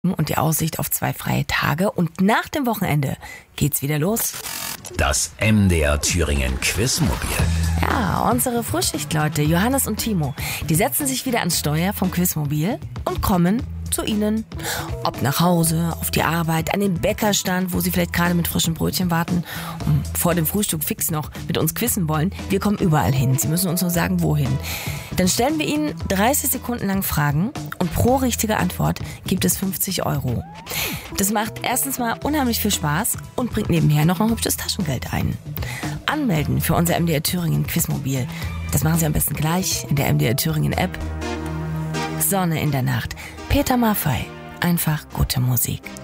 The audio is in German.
und die Aussicht auf 2 freie Tage. Und nach dem Wochenende geht's wieder los. Das MDR Thüringen Quizmobil. Ja, unsere Frühschichtleute Johannes und Timo, die setzen sich wieder ans Steuer vom Quizmobil und kommen zu Ihnen. Ob nach Hause, auf die Arbeit, an den Bäckerstand, wo Sie vielleicht gerade mit frischen Brötchen warten und vor dem Frühstück fix noch mit uns quizzen wollen. Wir kommen überall hin. Sie müssen uns nur sagen, wohin. Dann stellen wir Ihnen 30 Sekunden lang Fragen und pro richtige Antwort gibt es 50 €. Das macht erstens mal unheimlich viel Spaß und bringt nebenher noch ein hübsches Taschengeld ein. Anmelden für unser MDR Thüringen Quizmobil. Das machen Sie am besten gleich in der MDR Thüringen App. Sonne in der Nacht. Peter Maffay. Einfach gute Musik.